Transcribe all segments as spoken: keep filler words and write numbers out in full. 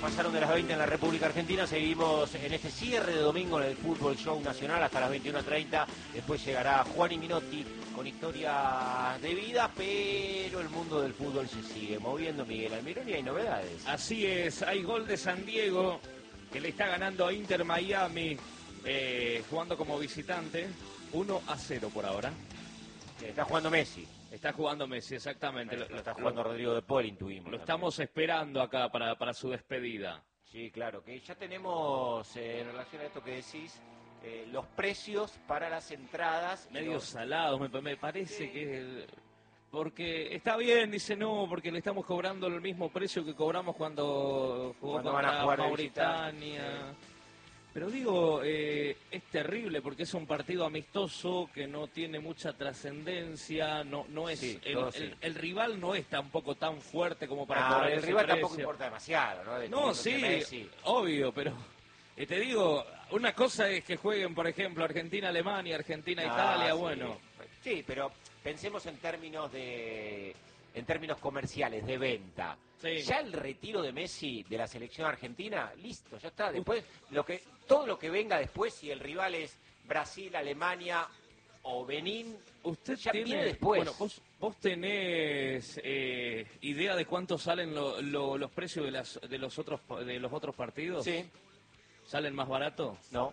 pasaron de las veinte en la República Argentina. Seguimos en este cierre de domingo en el Fútbol Show Nacional hasta las veintiuna treinta. Después llegará Juan y Minotti con historias de vida, pero el mundo del fútbol se sigue moviendo, Miguel Almirón, y hay novedades. Así es, hay gol de San Diego que le está ganando a Inter Miami, eh, jugando como visitante, uno a cero por ahora. Está jugando Messi. Está jugando Messi, exactamente. Lo, lo está jugando lo, Rodrigo de Paul, intuimos. Lo también. Estamos esperando acá para, para su despedida. Sí, claro, que ya tenemos, eh, en relación a esto que decís, eh, los precios para las entradas. Medio los... salados, me, me parece sí. que... Porque está bien, dice no, porque le estamos cobrando el mismo precio que cobramos cuando jugó cuando contra van a jugar Mauritania. Sí. Pero digo, eh, es terrible porque es un partido amistoso que no tiene mucha trascendencia, no no es sí, el, sí. el, el rival no es tampoco tan fuerte como para no, cobrar el ese rival precio. tampoco importa demasiado, ¿no? De no, sí, Messi. obvio, pero eh, te digo, una cosa es que jueguen, por ejemplo, Argentina-Alemania, Argentina-Italia, ah, sí. bueno. Sí, pero pensemos en términos de en términos comerciales, de venta. Sí. Ya el retiro de Messi de la selección argentina, listo, ya está. Después, lo que todo lo que venga después, si el rival es Brasil, Alemania o Benín, usted ya tiene, viene después. Bueno, vos, vos tenés eh, idea de cuánto salen lo, lo, los precios de, las, de, los otros, de los otros partidos. Sí. ¿Salen más barato? No.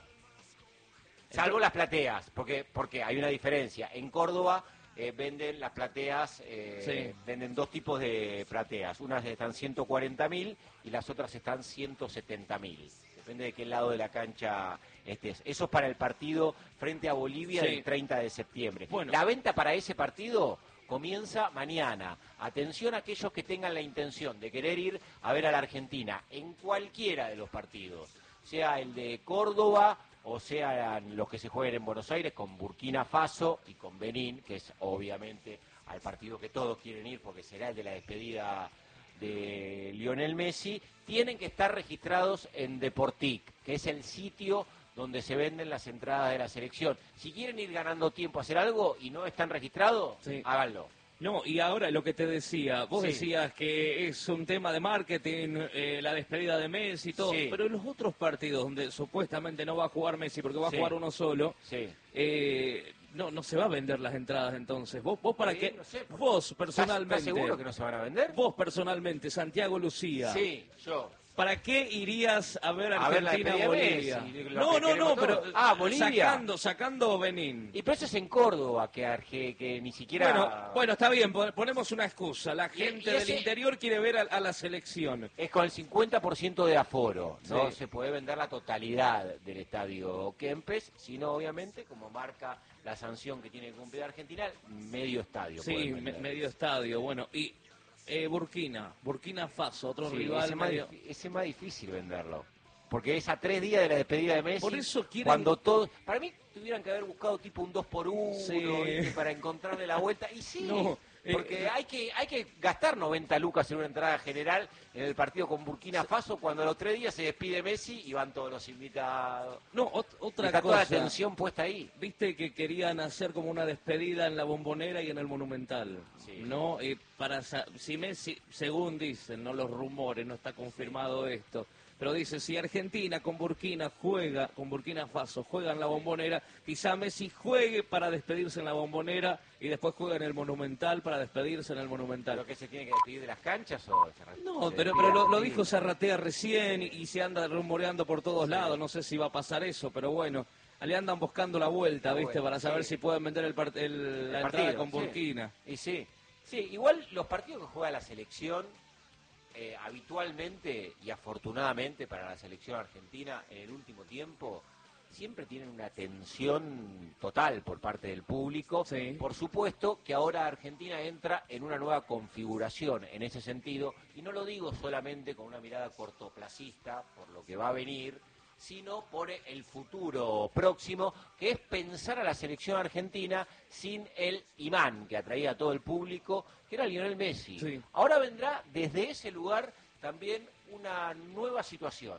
Salvo las plateas, porque porque hay una diferencia. En Córdoba eh, venden las plateas, eh, sí. venden dos tipos de plateas. Unas están ciento cuarenta mil y las otras están ciento setenta mil. Depende de qué lado de la cancha estés. Eso es para el partido frente a Bolivia, sí. el treinta de septiembre. Bueno. La venta para ese partido comienza mañana. Atención a aquellos que tengan la intención de querer ir a ver a la Argentina en cualquiera de los partidos, sea el de Córdoba o sean los que se jueguen en Buenos Aires, con Burkina Faso y con Benín, que es obviamente al partido que todos quieren ir porque será el de la despedida de Lionel Messi, tienen que estar registrados en Deportic, que es el sitio donde se venden las entradas de la selección. Si quieren ir ganando tiempo a hacer algo y no están registrados, sí. háganlo. No, y ahora lo que te decía, vos sí. decías que es un tema de marketing, eh, la despedida de Messi y todo, sí. pero en los otros partidos donde supuestamente no va a jugar Messi porque va a sí. jugar uno solo, sí. eh, no no se va a vender las entradas entonces. ¿Vos, vos para sí, qué? No sé, vos personalmente. ¿Estás seguro que no se van a vender? Vos personalmente, Santiago Lucía. Sí, yo. ¿Para qué irías a ver Argentina a Bolivia? Messi, no, no, no, todo. pero ah, Bolivia. Sacando, sacando Benín. Y pero eso es en Córdoba, que, que, que ni siquiera... Bueno, bueno, está bien, ponemos una excusa. La gente y, y ese... del interior quiere ver a, a la selección. Es con el cincuenta por ciento de aforo, no sí. se puede vender la totalidad del estadio Kempes, sino obviamente, como marca la sanción que tiene que cumplir Argentina, medio estadio. Sí, me, medio estadio, bueno, y... Eh, Burkina, Burkina Faso, otro sí, rival. Ese, medio... más, ese es más difícil venderlo. Porque es a tres días de la despedida de Messi. Por eso quieren... Cuando todos... Para mí tuvieran que haber buscado tipo un dos por uno sí. para encontrarle la vuelta. Y sí, no, porque eh, hay que hay que gastar noventa lucas en una entrada general en el partido con Burkina Faso cuando a los tres días se despide Messi y van todos los invitados. No, ot otra Está cosa. Toda la atención puesta ahí. Viste que querían hacer como una despedida en la Bombonera y en el Monumental. Sí. No, eh, para si Messi, según dicen, no los rumores, no está confirmado sí. esto. Pero dice, si Argentina con Burkina juega, con Burkina Faso juega en la Bombonera, quizá Messi juegue para despedirse en la Bombonera y después juega en el Monumental para despedirse en el Monumental. ¿Pero qué se tiene que despedir de las canchas o se No, pero, pero lo, lo dijo Zarratea recién y, y se anda rumoreando por todos sí. lados, no sé si va a pasar eso, pero bueno, le andan buscando la vuelta, ¿viste? Bueno, para saber sí. si pueden vender el, el, el la partido, entrada con Burkina. Sí. Y sí, sí, igual los partidos que juega la selección... Eh, habitualmente y afortunadamente para la selección argentina en el último tiempo siempre tienen una tensión total por parte del público. Sí. Por supuesto que ahora Argentina entra en una nueva configuración en ese sentido, y no lo digo solamente con una mirada cortoplacista por lo que va a venir, sino por el futuro próximo, que es pensar a la selección argentina sin el imán que atraía a todo el público, que era Lionel Messi. Sí. Ahora vendrá desde ese lugar también una nueva situación,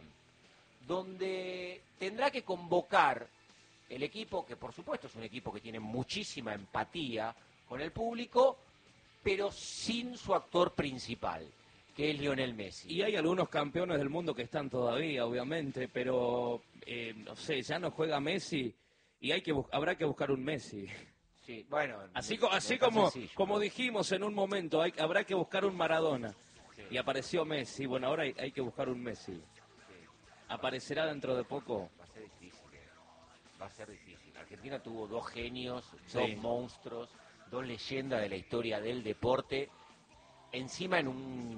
donde tendrá que convocar el equipo, que por supuesto es un equipo que tiene muchísima empatía con el público, pero sin su actor principal. que es Lionel Messi. Y hay algunos campeones del mundo que están todavía, obviamente, pero eh, no sé, ya no juega Messi y hay que habrá que buscar un Messi. Sí, bueno, así, no, así no como, sencillo, como ¿no? dijimos en un momento, hay, habrá que buscar un Maradona. Sí. Y apareció Messi. Bueno, ahora hay, hay que buscar un Messi. Sí. ¿Aparecerá dentro de poco? Va a ser difícil. Eh. Va a ser difícil. Argentina tuvo dos genios, sí. dos monstruos, dos leyendas de la historia del deporte. Encima en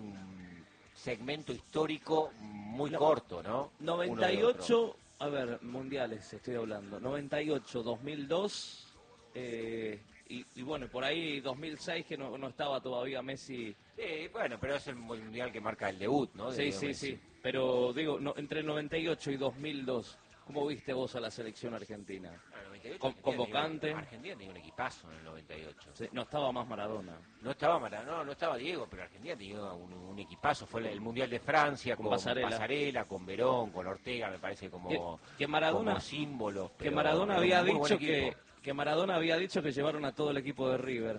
un segmento histórico muy no, corto, ¿no? noventa y ocho, a ver, mundiales estoy hablando. noventa y ocho, dos mil dos... Eh, y, y bueno, por ahí dos mil seis que no, no estaba todavía Messi. Sí, bueno, pero es el mundial que marca el debut, ¿no? Sí, sí, Messi. sí. Pero digo, no, entre el noventa y ocho y dos mil dos, ¿cómo viste vos a la selección argentina? Bueno, noventa y ocho, Con, Argentina convocante. Tenía, Argentina tenía un equipazo en el noventa y ocho. Sí, no estaba más Maradona. No estaba Maradona, no, no estaba Diego, pero Argentina tenía un, un equipazo. Fue el mundial de Francia con, con Pasarela. Pasarela, con Verón, con Ortega, me parece como, que, que Maradona, como símbolo. Que Maradona había dicho que, que Maradona había dicho que llevaron a todo el equipo de River.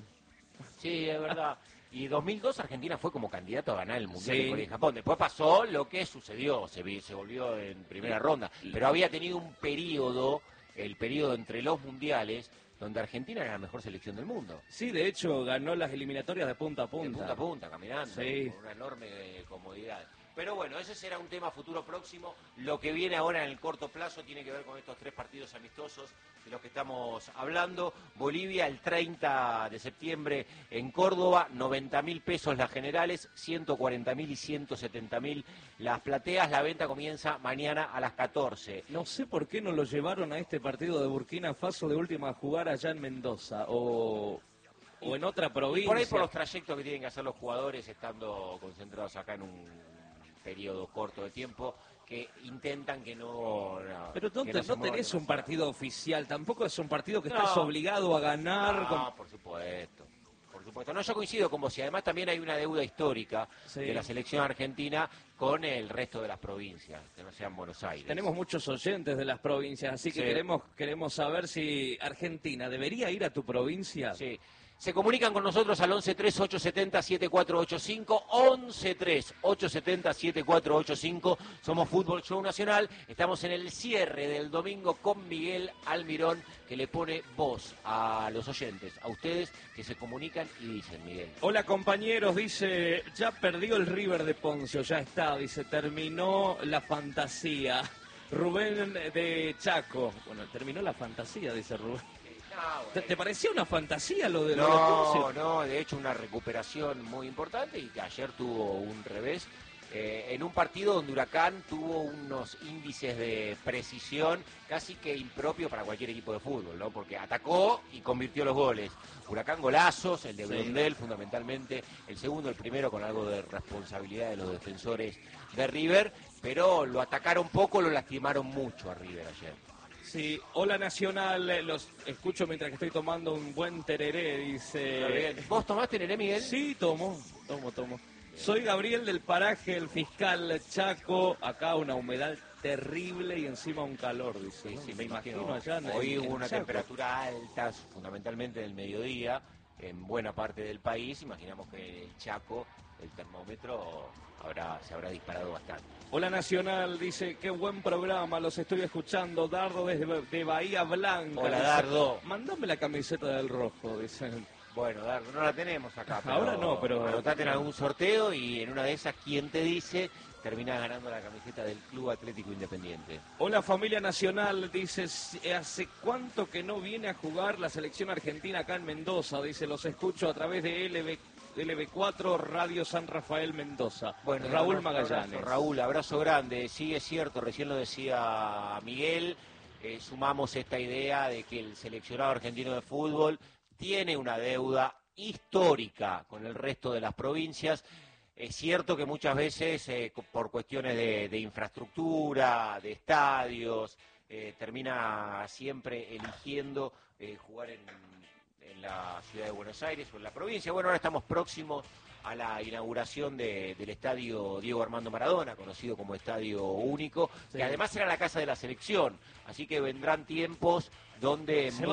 Sí, es verdad. Y dos mil dos Argentina fue como candidato a ganar el Mundial sí. de Corea y Japón. Después pasó lo que sucedió, se, vi, se volvió en primera ronda. Pero había tenido un periodo, el periodo entre los mundiales, donde Argentina era la mejor selección del mundo. Sí, de hecho ganó las eliminatorias de punta a punta. De punta a punta, caminando, sí. con una enorme comodidad. Pero bueno, ese será un tema futuro próximo. Lo que viene ahora en el corto plazo tiene que ver con estos tres partidos amistosos de los que estamos hablando. Bolivia el treinta de septiembre en Córdoba, noventa mil pesos las generales, ciento cuarenta mil y ciento setenta mil las plateas. La venta comienza mañana a las catorce. No sé por qué no lo llevaron a este partido de Burkina Faso de última a jugar allá en Mendoza o... o en otra provincia. Y por ahí por los trayectos que tienen que hacer los jugadores estando concentrados acá en un periodo corto de tiempo, que intentan que no... no Pero ¿dónde, no, no tenés un partido oficial? Tampoco es un partido que no, estás obligado a ganar. No, con... por supuesto. Por supuesto. No, yo coincido con vos y además también hay una deuda histórica sí. de la selección argentina con el resto de las provincias, que no sean Buenos Aires. Tenemos muchos oyentes de las provincias, así que sí. queremos, queremos saber si Argentina debería ir a tu provincia. Sí. Se comunican con nosotros al once tres ocho siete cero siete cuatro ocho cinco, once tres ocho siete cero siete cuatro ocho cinco. Somos Fútbol Show Nacional. Estamos en el cierre del domingo con Miguel Almirón, que le pone voz a los oyentes, a ustedes que se comunican y dicen, Miguel. Hola compañeros, dice, ya perdió el River de Poncio, ya está, dice, terminó la fantasía. Rubén de Chaco, bueno, terminó la fantasía, dice Rubén. No, bueno. ¿Te, ¿Te parecía una fantasía lo de, no, lo de Poncio? No, de hecho una recuperación muy importante y que ayer tuvo un revés eh, en un partido donde Huracán tuvo unos índices de precisión casi que impropio para cualquier equipo de fútbol, ¿no? Porque atacó y convirtió los goles. Huracán golazos, el de Blondel sí. fundamentalmente, el segundo, el primero con algo de responsabilidad de los defensores de River, pero lo atacaron poco, lo lastimaron mucho a River ayer. Sí, hola Nacional, los escucho mientras que estoy tomando un buen tereré, dice... ¿Vos tomás tereré, Miguel? Sí, tomo, tomo, tomo. Soy Gabriel del paraje, el fiscal Chaco, acá una humedad terrible y encima un calor, dice. Sí, ¿no? sí, me imagino, imagino allá en, hoy en, hubo en una Chaco. temperatura alta, fundamentalmente en el mediodía, en buena parte del país. Imaginamos que el Chaco, el termómetro, habrá, se habrá disparado bastante. Hola Nacional, dice, qué buen programa, los estoy escuchando, Dardo desde de Bahía Blanca. Hola dice, Dardo. Mándame la camiseta del rojo, dicen. Bueno, Dardo, no la tenemos acá. Pero ahora no, pero... anotate en algún sorteo y en una de esas, ¿quién te dice? Terminás ganando la camiseta del Club Atlético Independiente. Hola familia Nacional, dice, ¿hace cuánto que no viene a jugar la selección argentina acá en Mendoza? Dice, los escucho a través de L B, L B cuatro Radio San Rafael Mendoza. Bueno, Raúl abrazo, Magallanes. Abrazo, Raúl, abrazo grande. Sí, es cierto, recién lo decía Miguel, eh, sumamos esta idea de que el seleccionado argentino de fútbol tiene una deuda histórica con el resto de las provincias. Es cierto que muchas veces eh, por cuestiones de, de infraestructura, de estadios, eh, termina siempre eligiendo eh, jugar en, en la ciudad de Buenos Aires o en la provincia. Bueno, ahora estamos próximos a la inauguración de, del estadio Diego Armando Maradona, conocido como Estadio Único, sí. que además era la casa de la selección. Así que vendrán tiempos donde... Se va,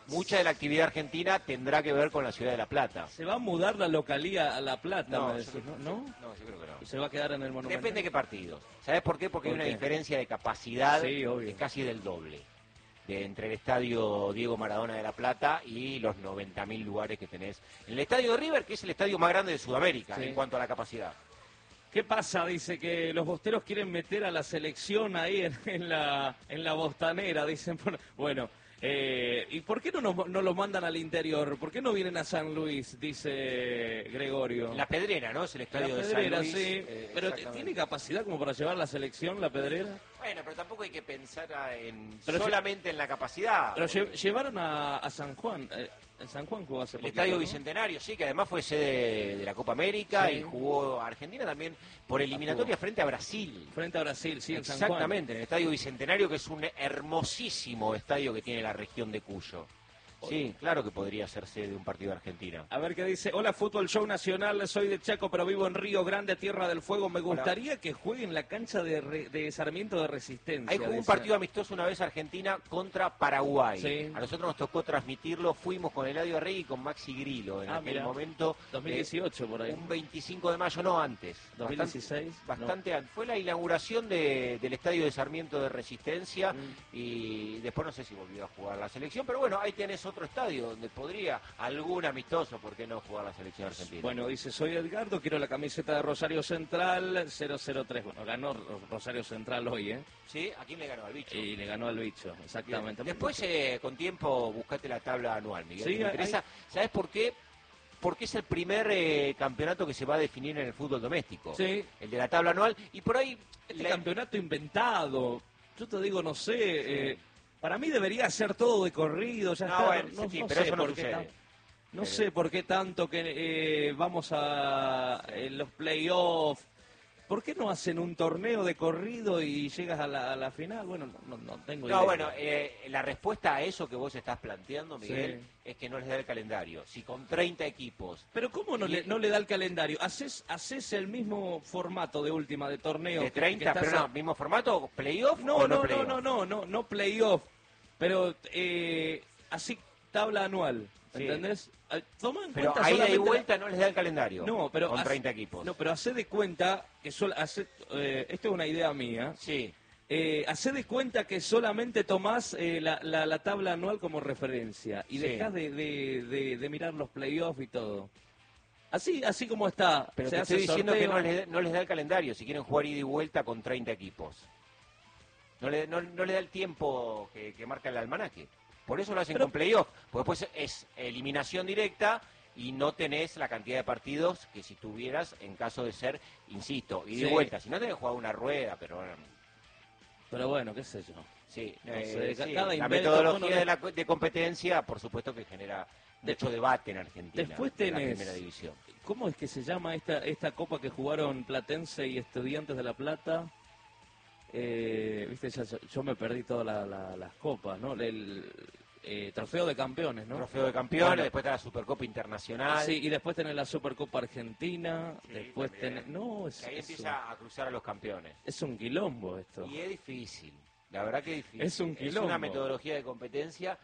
mucha de la actividad argentina tendrá que ver con la ciudad de La Plata. ¿Se va a mudar la localía a La Plata? No, me yo decís, creo, ¿no? ¿No? no, yo creo que no. ¿Se va a quedar en el Monumental? Depende de qué partidos. ¿Sabes por qué? Porque ¿Por hay una qué? diferencia de capacidad Sí, obvio. de casi del doble. De entre el estadio Diego Maradona de La Plata y los noventa mil lugares que tenés en el estadio de River, que es el estadio más grande de Sudamérica Sí. en cuanto a la capacidad. ¿Qué pasa? Dice que los bosteros quieren meter a la selección ahí en, en la en la bostanera, dicen. Por- Bueno, eh, ¿y por qué no, nos, no los mandan al interior? ¿Por qué no vienen a San Luis? Dice Gregorio. En La Pedrera, ¿no? Es el La estadio de Pedrera, San Luis. sí. eh, Pero exactamente. ¿tiene capacidad como para llevar la selección, la Pedrera? Bueno, pero tampoco hay que pensar a- en Pero solamente en la capacidad. Pero lle- llevaron a, a San Juan. Eh, en San Juan jugó hace El poquito, Estadio ¿no? Bicentenario, sí, que además fue sede de la Copa América Sí. y jugó a Argentina también por eliminatoria frente a Brasil. Frente a Brasil, sí, en San Juan. Exactamente, en el Estadio Bicentenario, que es un hermosísimo estadio que tiene la región de Cuyo. Sí, claro que podría ser sede de un partido de Argentina. A ver qué dice. Hola, Fútbol Show Nacional. Soy de Chaco, pero vivo en Río Grande, Tierra del Fuego. Me gustaría que juegue en la cancha de, re- de Sarmiento de Resistencia. Ahí jugó un dice. partido amistoso una vez Argentina contra Paraguay. Sí. A nosotros nos tocó transmitirlo, fuimos con Eladio Arregui y con Maxi Grillo en Ah, aquel mirá. momento. dos mil dieciocho por eh, ahí. un veinticinco de mayo, no antes. dos mil dieciséis. Bastante, bastante antes. Fue la inauguración de- del estadio de Sarmiento de Resistencia Mm. y después no sé si volvió a jugar la selección, pero bueno, ahí tenés otro estadio donde podría algún amistoso, ¿por qué no jugar la selección argentina? Bueno, dice, soy Edgardo, quiero la camiseta de Rosario Central cero cero tres. Bueno, ganó Rosario Central hoy, ¿eh? Sí, ¿a quién le ganó? Al Bicho. Y le ganó al bicho, exactamente. Bien. Después, eh, con tiempo, buscate la tabla anual, Miguel. Sí, que me hay- interesa. ¿Sabes por qué? Porque es el primer eh, campeonato que se va a definir en el fútbol doméstico. Sí. El de la tabla anual. Y por ahí... Este la- campeonato inventado, yo te digo, no sé, eh, para mí debería ser todo de corrido, ya No, está. bueno, no, sí, no pero sé eso no por qué sucede. tan- no Eh. sé por qué tanto que eh, vamos a en los playoffs. ¿Por qué no hacen un torneo de corrido y llegas a la, a la final? Bueno, no, no, no tengo idea. No, bueno, eh, la respuesta a eso que vos estás planteando, Miguel, Sí. es que no les da el calendario. Si con treinta equipos Pero ¿cómo no, Y- le, no le da el calendario? ¿Haces, haces el mismo formato de última de torneo? de que- treinta, que pero estás no, mismo formato, playoff No, o no, no, playoff? no, no, no, no playoff, pero eh, así tabla anual, Sí. ¿entendés? Eh, Toma en Pero cuenta ahí de solamente la- vuelta no les da el calendario. No, pero con hace- treinta equipos. No, pero hace de cuenta que sol, hace, eh, esto es una idea mía. Sí. Eh, hace de cuenta que solamente tomás eh, la, la, la tabla anual como referencia y Sí. dejás de, de, de, de mirar los playoffs y todo. Así, así como está. Pero se te hace estoy diciendo sorteo. que no les, no les da el calendario si quieren jugar ida y vuelta con treinta equipos. No le, no, no le da el tiempo que, que marca el almanaque. Por eso lo hacen Pero- con playoff. Porque después es eliminación directa y no tenés la cantidad de partidos que si tuvieras en caso de ser, insisto, ida y Sí. vuelta. Si no tenés que jugar una rueda, pero bueno, Pero bueno, qué sé yo. sí. No eh, sé, ca- sí, cada la invento, metodología uno- de, la, de competencia, por supuesto que genera mucho debate en Argentina. Después en la tenés- primera división. ¿Cómo es que se llama esta esta copa que jugaron Platense y Estudiantes de La Plata? Eh, Viste, ya- yo, yo me perdí todas la- la- las copas, ¿no? El eh, trofeo de campeones, ¿no? Trofeo de campeones, Bueno, después está la Supercopa Internacional. sí, y después tenés la Supercopa Argentina, Sí, después también. tenés... No, es, Que ahí es empieza a cruzar a los campeones. un, es un quilombo esto. Y es difícil, la verdad que es difícil. Es un quilombo. una metodología de competencia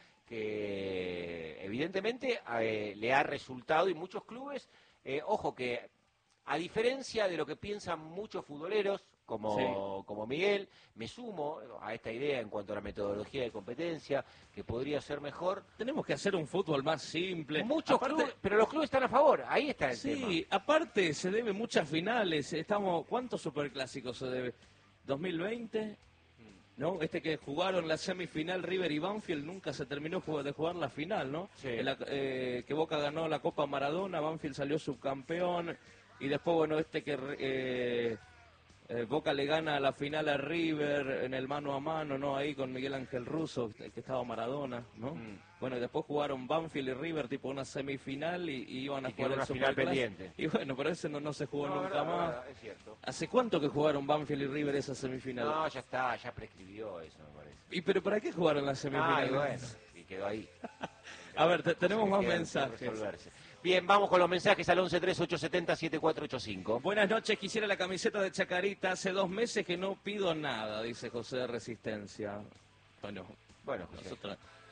que evidentemente eh, le ha resultado y muchos clubes, eh, ojo que a diferencia de lo que piensan muchos futboleros, como, Sí. como Miguel, me sumo a esta idea en cuanto a la metodología de competencia, que podría ser mejor. Tenemos que hacer un fútbol más simple. Muchos Aparte- clubes, pero los clubes están a favor, ahí está el tema. Sí, aparte se debe muchas finales. Estamos, ¿cuántos superclásicos se debe? ¿dos mil veinte? ¿No? Este que jugaron la semifinal River y Banfield nunca se terminó ju- de jugar la final, ¿no? Sí. En la- eh, que Boca ganó la Copa Maradona, Banfield salió subcampeón y después, bueno, este que eh, eh, Boca le gana la final a River en el mano a mano, ¿no? Ahí con Miguel Ángel Russo, que que estaba Maradona, ¿no? Mm. Bueno, y después jugaron Banfield y River, tipo una semifinal y, y iban a Y jugar quedó el una final Superclásico. pendiente. Y bueno, pero ese no, no se jugó No, nunca verdad, más. verdad, es cierto. ¿Hace cuánto que jugaron Banfield y River esa semifinal? No, ya está, ya prescribió eso, me parece. ¿Y pero para qué jugaron la semifinal? Ah, y bueno, y quedó ahí. A ver, te- tenemos más Quedan sin mensajes. resolverse. Bien, vamos con los mensajes al once tres ocho siete cero siete cuatro ocho cinco. Buenas noches, quisiera la camiseta de Chacarita. Hace dos meses que no pido nada, dice José de Resistencia. Bueno, Bueno, José. nosotros...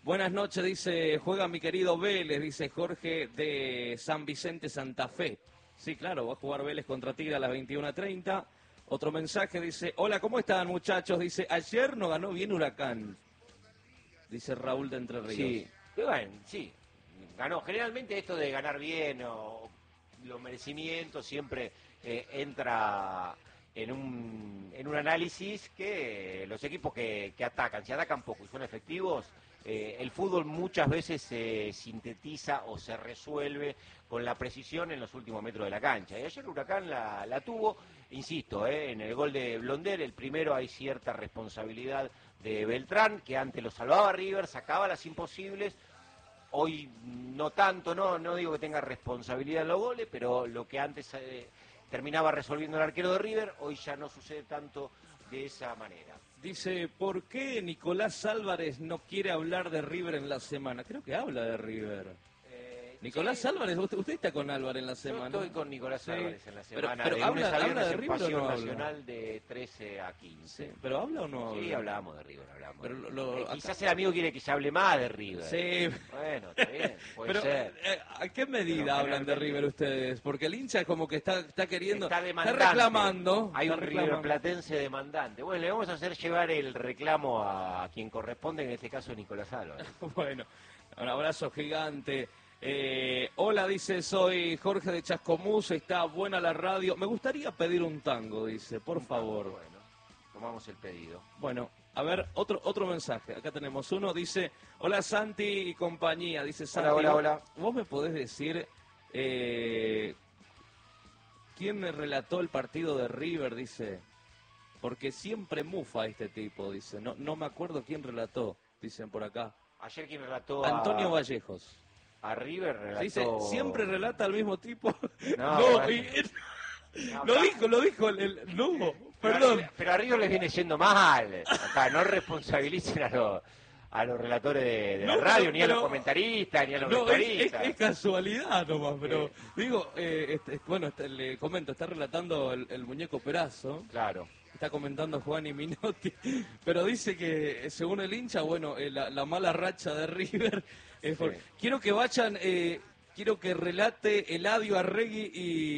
Buenas noches, dice, juega mi querido Vélez, dice Jorge de San Vicente, Santa Fe. Sí, claro, va a jugar Vélez contra Tigre a las veintiuna treinta. Otro mensaje dice, hola, ¿cómo están muchachos? Dice, ayer no ganó bien Huracán. Dice Raúl de Entre Ríos. Sí, bueno, sí, ganó. Generalmente esto de ganar bien o los merecimientos siempre eh, entra en un, en un análisis que los equipos que, que atacan, si atacan poco y son efectivos, eh, el fútbol muchas veces se sintetiza o se resuelve con la precisión en los últimos metros de la cancha. Y ayer Huracán la, la tuvo, insisto, eh, en el gol de Blonder, el primero hay cierta responsabilidad de Beltrán, que antes lo salvaba River, sacaba las imposibles. Hoy no tanto, no no digo que tenga responsabilidad en los goles, pero lo que antes eh, terminaba resolviendo el arquero de River, hoy ya no sucede tanto de esa manera. Dice, ¿por qué Nicolás Álvarez no quiere hablar de River en la semana? Creo que habla de River. Eh, Nicolás sí. Álvarez, usted, usted está con Álvarez en la semana. Yo estoy con Nicolás sí. Álvarez en la semana. Pero, pero de habla, habla, habla de River o no nacional habla? De trece a quince. Sí, ¿pero habla o no habla? Sí, hablábamos de River, hablamos. Pero lo, lo, eh, acá... Quizás el amigo quiere que se hable más de River. Sí. Bueno, está bien, puede pero, ser. Eh, ¿a qué medida pero hablan de River ustedes? Porque el hincha como que está, está queriendo... Está demandante. Está reclamando. Hay está un reclamando. River platense demandante. Bueno, le vamos a hacer llevar el reclamo a quien corresponde, en este caso Nicolás Álvarez. Bueno, un abrazo gigante. Eh, hola, dice, soy Jorge de Chascomús, está buena la radio. Me gustaría pedir un tango, dice, por favor. Bueno, tomamos el pedido. Bueno, a ver, otro otro mensaje. Acá tenemos uno, dice, hola Santi y compañía, dice Santi. Hola, hola, hola. ¿Vos me podés decir eh, quién me relató el partido de River? Dice, porque siempre mufa este tipo, dice. No, no me acuerdo quién relató, dicen por acá. Ayer quien relató Antonio a... Vallejos. A River relató... Dice, siempre relata al mismo tipo. No, no, bueno. y, no, lo acá... dijo, lo dijo el, el no, pero perdón. A, pero a River les viene yendo mal. Acá no responsabilicen a los a los relatores de, de no, la radio, pero, ni a los pero, comentaristas, ni a los no, vestuaristas. Es, es, es casualidad nomás, pero sí. digo, eh, este, bueno, este, le comento, está relatando el, el muñeco Perazo. Claro. Está comentando Juan y Minotti, pero dice que según el hincha, bueno, eh, la, la mala racha de River es por... Sí. Quiero que vayan, eh, quiero que relate Eladio Arregui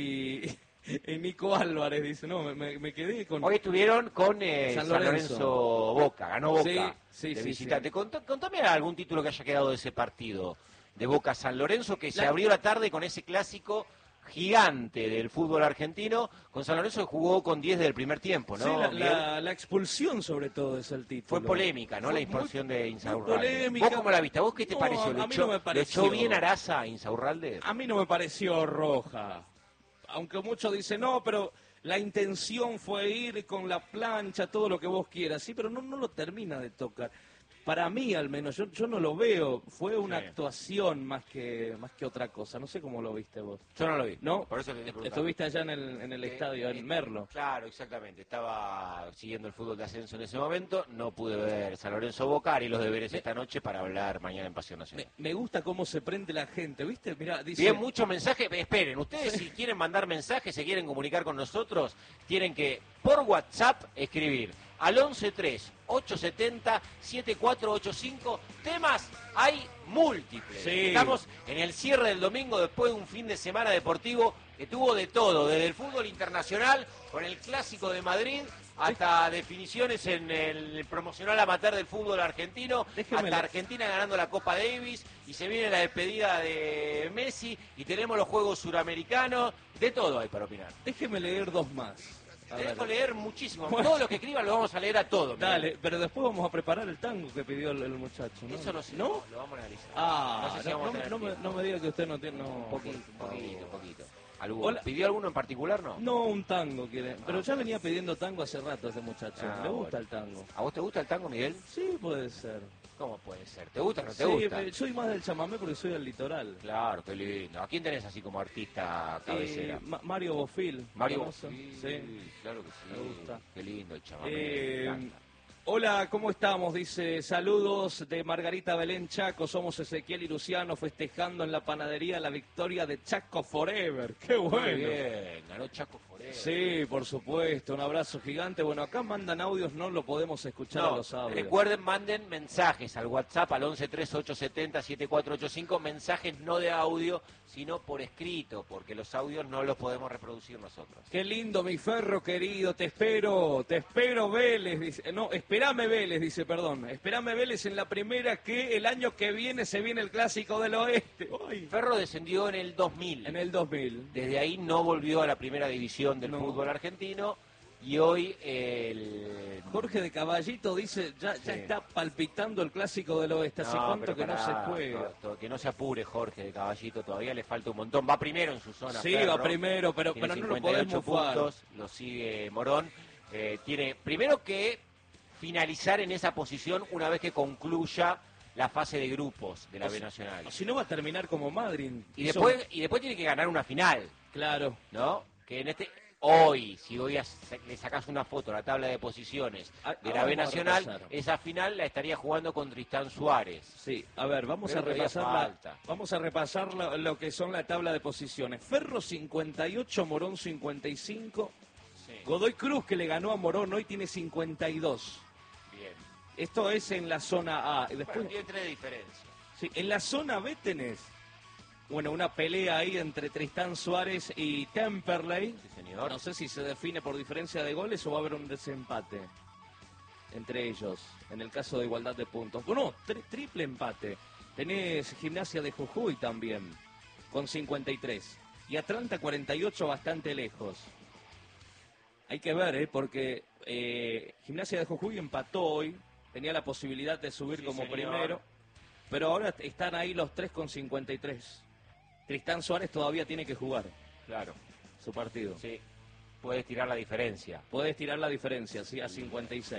y, y Nico Álvarez, dice, no, me, me quedé con... Hoy estuvieron con eh, San, San Lorenzo. Lorenzo Boca, ganó Boca sí, sí, de sí, visitante. Sí. Cont contame algún título que haya quedado de ese partido de Boca San Lorenzo, que la... se abrió la tarde con ese clásico gigante del fútbol argentino, con San Lorenzo que jugó con diez del primer tiempo, ¿no? Sí, la, la, la expulsión sobre todo es el título. Fue polémica, ¿no? Fue la expulsión muy, de Insaurralde. ¿Vos cómo la viste? ¿Vos qué te no, pareció? A, ¿Le, a mí echó, no me pareció. ¿Le echó bien Araza a Insaurralde? A mí no me pareció roja. Aunque muchos dicen, no, pero la intención fue ir con la plancha, todo lo que vos quieras. Sí, pero no, no lo termina de tocar. Para mí, al menos, yo, yo no lo veo. Fue una sí. actuación más que más que otra cosa. No sé cómo lo viste vos. Yo no lo vi. ¿No? Por eso te estoy preguntando. Estuviste allá en el, en el eh, estadio, eh, en Merlo. Claro, exactamente. Estaba siguiendo el fútbol de ascenso en ese momento. No pude ver San Lorenzo Boca. Haré los deberes me, esta noche para hablar mañana en Pasión Nacional. Me, me gusta cómo se prende la gente, ¿viste? Mirá, dice... Bien, muchos mensajes. Esperen, ustedes si quieren mandar mensajes, se quieren comunicar con nosotros, tienen que por WhatsApp escribir al once tres ocho setenta siete cuatro ocho cinco. Temas hay múltiples. Sí. Estamos en el cierre del domingo después de un fin de semana deportivo que tuvo de todo, desde el fútbol internacional con el Clásico de Madrid hasta definiciones en el promocional amateur del fútbol argentino, Déjeme hasta la... Argentina ganando la Copa Davis, y se viene la despedida de Messi y tenemos los Juegos Suramericanos, de todo hay para opinar. Déjeme leer dos más. Te dejo leer muchísimo. Bueno. Todo lo que escriban lo vamos a leer a todo. Dale, Miguel. Pero después vamos a preparar el tango que pidió el, el muchacho, ¿no? Eso no sé. ¿No? Lo vamos a analizar. Ah, no sé si no, vamos no, a tener no, me, no me diga que usted no tiene... No, un poquito, un poquito, un poquito. Hola. ¿Pidió alguno en particular, no? No, un tango quiere. Pero ah, ya venía pidiendo tango hace rato ese muchacho. Ah, Le gusta bueno. el tango. ¿A vos te gusta el tango, Miguel? Sí, puede ser. ¿Cómo puede ser? ¿Te gusta o no te sí, gusta? Sí, soy más del chamamé porque soy del litoral. Claro, qué lindo. ¿A quién tenés así como artista cabecera? Eh, Ma Mario Bofil. Mario Bofil, sí. Claro que sí. Me gusta. Qué lindo el chamamé. Eh, hola, ¿cómo estamos? Dice, saludos de Margarita Belén Chaco. Somos Ezequiel y Luciano festejando en la panadería la victoria de Chaco Forever. ¡Qué bueno! Muy bien, ganó Chaco Forever. Sí, por supuesto, un abrazo gigante. Bueno, acá mandan audios, no lo podemos escuchar no, a los audios. Recuerden, manden mensajes al WhatsApp al once treinta y ocho setenta setenta y cuatro ochenta y cinco, mensajes no de audio, sino por escrito, porque los audios no los podemos reproducir nosotros. Qué lindo, mi Ferro querido, te espero, te espero Vélez, dice, no, espérame Vélez, dice, perdón, espérame Vélez en la primera, que el año que viene se viene el Clásico del Oeste. Ay. Ferro descendió en el dos mil. En el dos mil. Desde ahí no volvió a la primera división del no. fútbol argentino. Y hoy el... Jorge de Caballito dice, ya, ya sí. está palpitando el Clásico del Oeste. ¿Hace no, cuánto que pará, no se juega? No, que no se apure Jorge de Caballito, todavía le falta un montón. Va primero en su zona. Sí, Ferro, va primero, pero, pero no lo podemos puntos, lo sigue Morón. Eh, tiene primero que finalizar en esa posición una vez que concluya la fase de grupos de la o B Nacional. O si no va a terminar como Madrid. Y después, y después tiene que ganar una final. Claro. ¿No? Que en este... Hoy, si hoy le sacas una foto a la tabla de posiciones de la B Nacional, esa final la estaría jugando con Tristán Suárez. Sí, a ver, vamos Pero a repasar la, vamos a repasar lo, lo que son la tabla de posiciones. Ferro cincuenta y ocho, Morón cincuenta y cinco. Sí. Godoy Cruz, que le ganó a Morón, hoy tiene cincuenta y dos. Bien. Esto es en la zona A. Después, bueno, tiene tres diferencias. Sí, en la zona B tenés, bueno, una pelea ahí entre Tristán Suárez y Temperley. Sí, señor. No sé si se define por diferencia de goles o va a haber un desempate entre ellos, en el caso de igualdad de puntos. Bueno, tri triple empate. Tenés Gimnasia de Jujuy también, con cincuenta y tres. Y Atlanta cuarenta y ocho, bastante lejos. Hay que ver, ¿eh? Porque eh, Gimnasia de Jujuy empató hoy, tenía la posibilidad de subir sí, como señor. primero, pero ahora están ahí los tres con cincuenta y tres. Tristán Suárez todavía tiene que jugar. Claro. Su partido. Sí. Puedes tirar la diferencia. Puedes tirar la diferencia, sí, a cincuenta y seis.